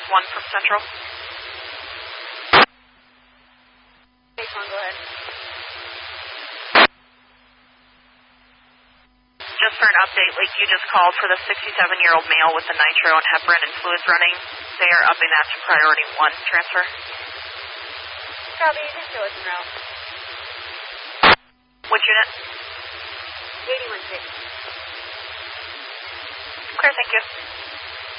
1 from Central. Base 1, go ahead. Just for an update, like you just called for the 67-year-old male with the nitro and heparin and fluids running. They are upping that to priority 1 transfer. Copy, you can show us en route. Which unit? 81-6. Clear, thank you.